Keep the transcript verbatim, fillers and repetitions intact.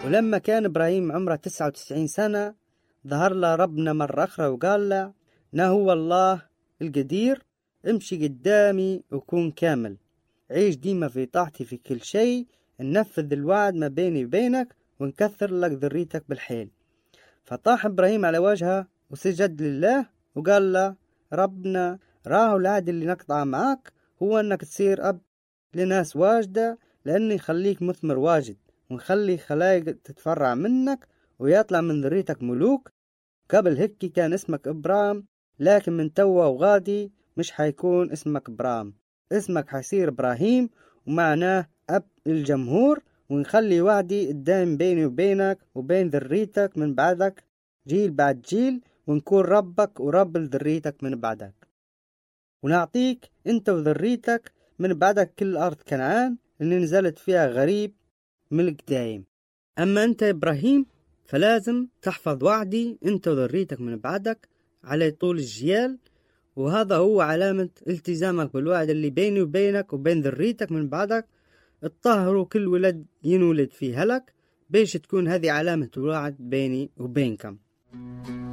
ولما كان إبراهيم عمره تسعة وتسعين سنة ظهر له ربنا مرة أخرى وقال له: أنا هو الله القدير، امشي قدامي وكون كامل، عيش ديما في طاعتي في كل شيء، ننفذ الوعد ما بيني وبينك ونكثر لك ذريتك بالحيل. فطاح إبراهيم على وجهه وسجد لله وقال له: ربنا، راهو العهد اللي نقطعه معك هو أنك تصير أب لناس واجدة، لأني خليك مثمر واجد ونخلي خلايق تتفرع منك ويطلع من ذريتك ملوك. قبل هيك كان اسمك إبرام، لكن من توا وغادي مش حيكون اسمك إبرام، اسمك حيصير إبراهيم، ومعناه أب الجمهور، ونخلي وعدي الدائم بيني وبينك وبين ذريتك من بعدك جيل بعد جيل، ونكون ربك ورب ذريتك من بعدك، ونعطيك انت وذريتك من بعدك كل أرض كنعان اللي نزلت فيها غريب ملك دائم. أما أنت إبراهيم فلازم تحفظ وعدي انت وذريتك من بعدك على طول الجيال، وهذا هو علامة التزامك بالوعد اللي بيني وبينك وبين ذريتك من بعدك. اطهروا كل ولد ينولد فيه هلك، بيش تكون هذه علامة الوعد بيني وبينكم.